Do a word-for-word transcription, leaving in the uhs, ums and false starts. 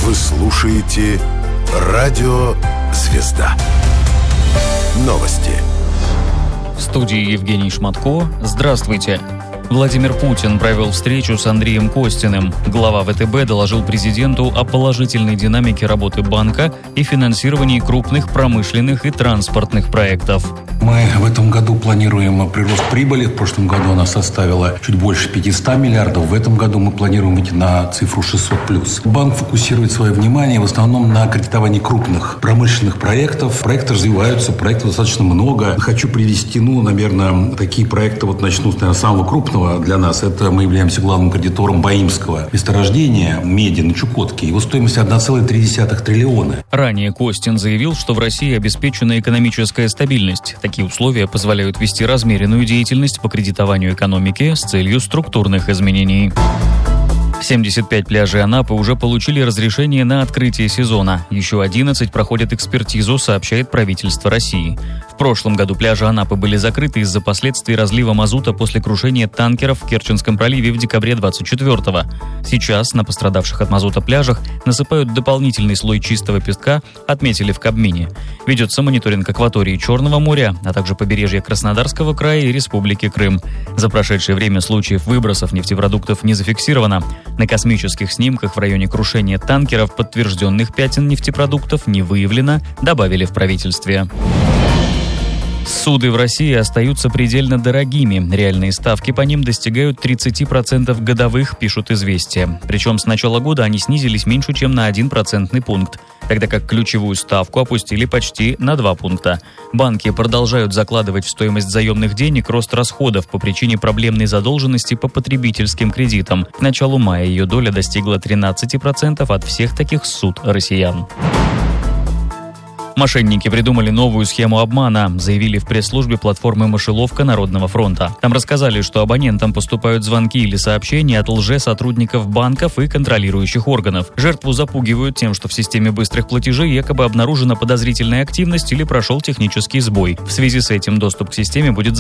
Вы слушаете Радио Звезда. Новости. В студии Евгений Шматко. Здравствуйте. Владимир Путин провел встречу с Андреем Костиным. Глава ВТБ доложил президенту о положительной динамике работы банка и финансировании крупных промышленных и транспортных проектов. Мы в этом году планируем прирост прибыли. В прошлом году она составила чуть больше пятьсот миллиардов. В этом году мы планируем идти на цифру шестьсот плюс. Банк фокусирует свое внимание в основном на кредитовании крупных промышленных проектов. Проекты развиваются, проектов достаточно много. Хочу привести, ну, наверное, такие проекты, вот начну, наверное, с самого крупного для нас. Это мы являемся главным кредитором Баимского месторождения меди на Чукотке. Его стоимость одна целая три десятых триллиона. Ранее Костин заявил, что в России обеспечена экономическая стабильность. Такие условия позволяют вести размеренную деятельность по кредитованию экономики с целью структурных изменений. семьдесят пять пляжей Анапы уже получили разрешение на открытие сезона. Еще одиннадцать проходят экспертизу, сообщает правительство России. В прошлом году пляжи Анапы были закрыты из-за последствий разлива мазута после крушения танкеров в Керченском проливе в декабре двадцать четвёртого. Сейчас на пострадавших от мазута пляжах насыпают дополнительный слой чистого песка, отметили в Кабмине. Ведется мониторинг акватории Черного моря, а также побережья Краснодарского края и Республики Крым. За прошедшее время случаев выбросов нефтепродуктов не зафиксировано. На космических снимках в районе крушения танкеров подтвержденных пятен нефтепродуктов не выявлено, добавили в правительстве. Суды в России остаются предельно дорогими. Реальные ставки по ним достигают тридцать процентов годовых, пишут «Известия». Причем с начала года они снизились меньше, чем на один процентный пункт, тогда как ключевую ставку опустили почти на два пункта. Банки продолжают закладывать в стоимость заемных денег рост расходов по причине проблемной задолженности по потребительским кредитам. К началу мая ее доля достигла тринадцать процентов от всех таких суд россиян. Мошенники придумали новую схему обмана, заявили в пресс-службе платформы «Мышеловка» Народного фронта. Там рассказали, что абонентам поступают звонки или сообщения от лже-сотрудников банков и контролирующих органов. Жертву запугивают тем, что в системе быстрых платежей якобы обнаружена подозрительная активность или прошел технический сбой. В связи с этим доступ к системе будет